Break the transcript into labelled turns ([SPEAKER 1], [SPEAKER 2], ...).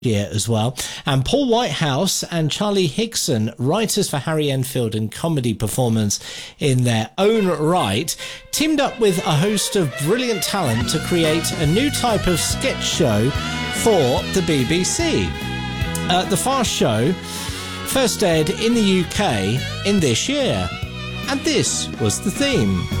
[SPEAKER 1] year as well. And Paul Whitehouse and Charlie Higson, writers for Harry Enfield and comedy performers in their own right, teamed up with a host of brilliant talent to create a new type of sketch show for the BBC. The Fast Show first aired in the UK in this year, and this was the theme.